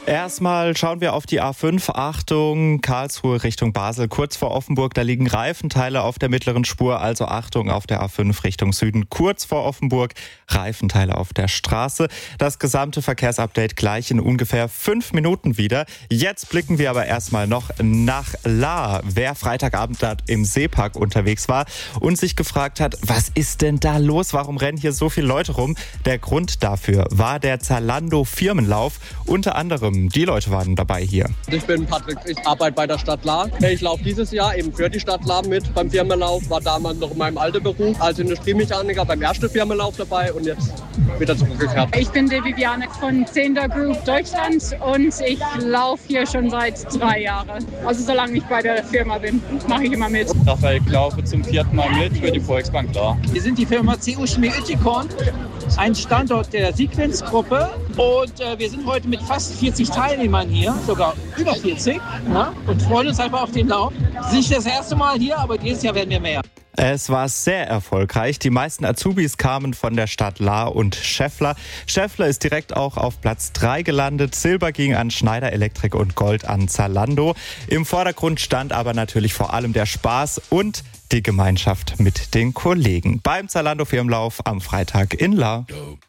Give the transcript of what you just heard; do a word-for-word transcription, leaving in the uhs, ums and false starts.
Erstmal schauen wir auf die A fünf. Achtung, Karlsruhe Richtung Basel. Kurz vor Offenburg, da liegen Reifenteile auf der mittleren Spur. Also Achtung auf der A fünf Richtung Süden. Kurz vor Offenburg, Reifenteile auf der Straße. Das gesamte Verkehrsupdate gleich in ungefähr fünf Minuten wieder. Jetzt blicken wir aber erstmal noch nach Lahr. Wer Freitagabend dort im Seepark unterwegs war und sich gefragt hat, was ist denn da los? Warum rennen hier so viele Leute rum? Der Grund dafür war der Zalando Firmenlauf. Unter anderem die Leute waren dabei hier. Ich bin Patrick, ich arbeite bei der Stadt Lahr. Ich laufe dieses Jahr eben für die Stadt Lahr mit beim Firmenlauf. War damals noch in meinem alten Beruf als Industriemechaniker beim ersten Firmenlauf dabei und jetzt wieder zurückgekehrt. Ich bin die Viviane von Zehnder Group Deutschland und ich laufe hier schon seit drei Jahren. Also solange ich bei der Firma bin, mache ich immer mit. Raphael, ich laufe zum vierten Mal mit für die Volksbank Lahr. Wir sind die Firma C U Chemie Uticon, ein Standort der Sequenz-Gruppe und äh, wir sind heute mit fast vierzig Teilnehmern hier, sogar über vierzig, ja, und freuen uns einfach auf den Lauf. Nicht das erste Mal hier, aber dieses Jahr werden wir mehr. Es war sehr erfolgreich. Die meisten Azubis kamen von der Stadt Lahr und Schaeffler. Schaeffler ist direkt auch auf Platz drei gelandet. Silber ging an Schneider Elektrik und Gold an Zalando. Im Vordergrund stand aber natürlich vor allem der Spaß und die Gemeinschaft mit den Kollegen beim Zalando Firmenlauf am Freitag in Lahr.